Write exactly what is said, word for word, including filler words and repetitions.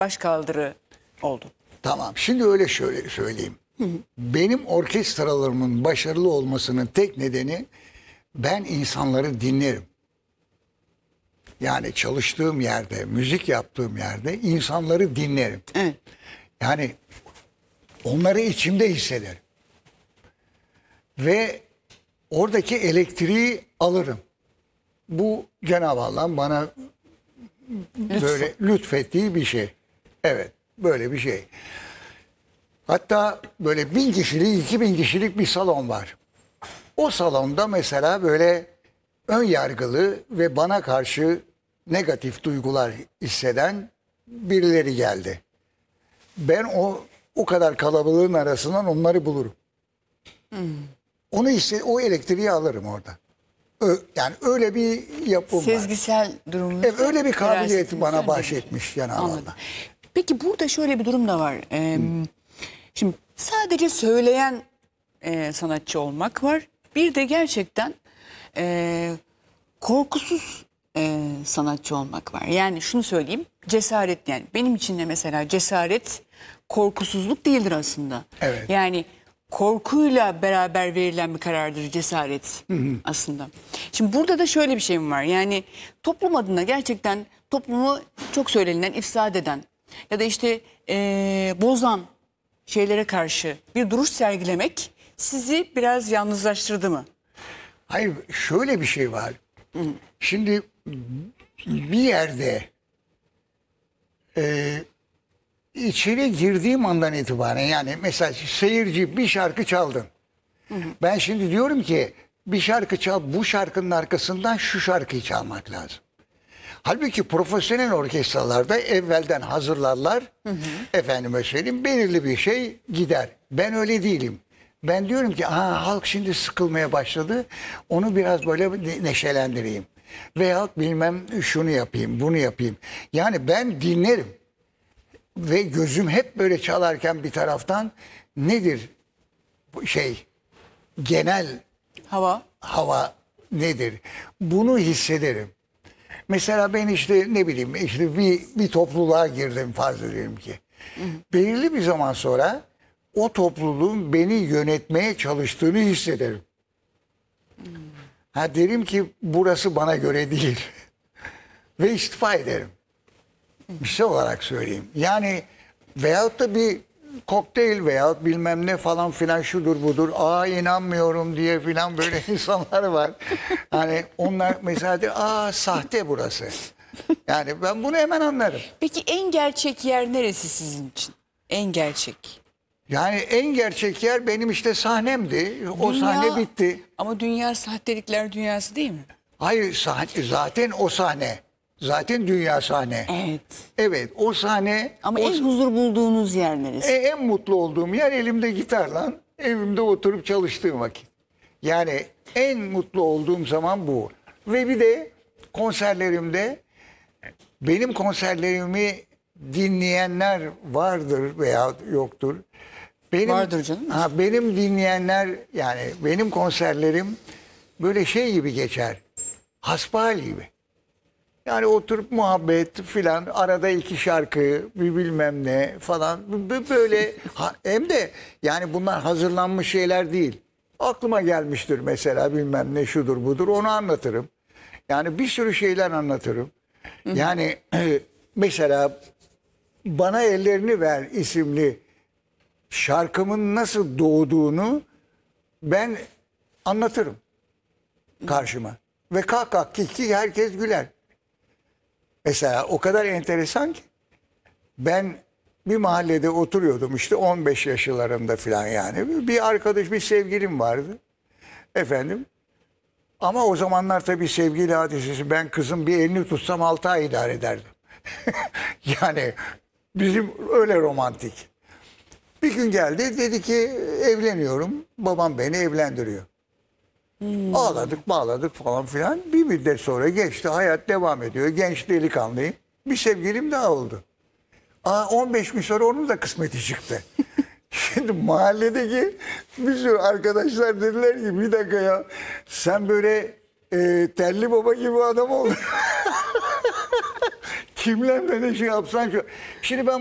başkaldırı oldu. Tamam. Şimdi öyle şöyle söyleyeyim. Benim orkestralarımın başarılı olmasının tek nedeni ben insanları dinlerim. Yani çalıştığım yerde, müzik yaptığım yerde insanları dinlerim. Evet. Yani onları içimde hissederim. Ve oradaki elektriği alırım. Bu Cenab-ı Allah'ın bana böyle lütfettiği bir şey. Evet, böyle bir şey. Hatta böyle bin kişilik, iki bin kişilik bir salon var. O salonda mesela böyle ön yargılı ve bana karşı negatif duygular hisseden birileri geldi. Ben o o kadar kalabalığın arasından onları bulurum. Hmm. Onu hisse, o elektriği alırım orada. Ö, yani öyle bir yapım var. Sezgisel durumumuz. Evet, öyle bir kabiliyeti bana bahşetmiş Cenab-ı Allah. Peki burada şöyle bir durum da var. Ee, şimdi sadece söyleyen e, sanatçı olmak var. Bir de gerçekten e, korkusuz e, sanatçı olmak var. Yani şunu söyleyeyim, cesaret, yani benim için de mesela cesaret korkusuzluk değildir aslında. Evet. Yani korkuyla beraber verilen bir karardır cesaret aslında. Şimdi burada da şöyle bir şey mi var? Yani toplum adına gerçekten toplumu çok söylenilen, ifsad eden ya da işte e, bozan şeylere karşı bir duruş sergilemek sizi biraz yalnızlaştırdı mı? Hayır, şöyle bir şey var. Şimdi bir yerde e, içeri girdiğim andan itibaren, yani mesela seyirci bir şarkı çaldın. Hı hı. Ben şimdi diyorum ki bir şarkı çal, bu şarkının arkasından şu şarkıyı çalmak lazım. Halbuki profesyonel orkestralarda evvelden hazırlarlar. Hı hı. Efendime söyleyeyim, belirli bir şey gider. Ben öyle değilim. Ben diyorum ki aha, halk şimdi sıkılmaya başladı. Onu biraz böyle neşelendireyim. Veyahut bilmem şunu yapayım, bunu yapayım. Yani ben dinlerim. Ve gözüm hep böyle çalarken bir taraftan nedir bu şey, genel hava hava nedir? Bunu hissederim. Mesela ben işte ne bileyim işte bir, bir topluluğa girdim farz edelim ki. Hı hı. Belirli bir zaman sonra o topluluğun beni yönetmeye çalıştığını hissederim. Hı. Ha, derim ki burası bana göre değil. Ve istifa ederim. Bir şey olarak söyleyeyim. Yani veyahut da bir kokteyl veyahut bilmem ne falan filan şudur budur. Aa inanmıyorum diye filan böyle insanlar var. Hani onlar mesela de aa sahte burası. Yani ben bunu hemen anlarım. Peki en gerçek yer neresi sizin için? En gerçek. Yani en gerçek yer benim işte sahnemdi. O Dünya, sahne bitti. Ama dünya sahtelikler dünyası değil mi? Hayır, sahne, zaten o sahne. Zaten dünya sahne. Evet. Evet, o sahne. Ama o, en huzur bulduğunuz yer neresi? E, en mutlu olduğum yer elimde gitarla evimde oturup çalıştığım vakit. Yani en mutlu olduğum zaman bu. Ve bir de konserlerimde benim konserlerimi dinleyenler vardır veya yoktur. Benim, Vardır canım. Ha, benim dinleyenler, yani benim konserlerim böyle şey gibi geçer. Hasbihal gibi. Yani oturup muhabbet filan, arada iki şarkı, bir bilmem ne falan, böyle hem de yani bunlar hazırlanmış şeyler değil. Aklıma gelmiştir mesela bilmem ne şudur budur, onu anlatırım. Yani bir sürü şeyler anlatırım. Yani mesela Bana Ellerini Ver isimli şarkımın nasıl doğduğunu ben anlatırım karşıma. Ve kalk kalk ki herkes güler. Mesela o kadar enteresan ki ben bir mahallede oturuyordum işte on beş yaşlarında falan yani. Bir arkadaş, bir sevgilim vardı efendim. Ama o zamanlar tabii sevgili hadisesi, ben kızın bir elini tutsam altı ay idare ederdim. Yani bizim öyle romantik. Bir gün geldi, dedi ki evleniyorum, babam beni evlendiriyor. Hmm. Ağladık bağladık falan filan. Bir müddet sonra geçti, hayat devam ediyor. Genç delikanlıyım. Bir sevgilim daha oldu. Aa, on beş gün sonra onun da kısmeti çıktı. Şimdi mahalledeki bir sürü arkadaşlar dediler ki bir dakika ya, sen böyle e, telli baba gibi adam oldun. Kimlerle ne şey yapsan şu. Şimdi ben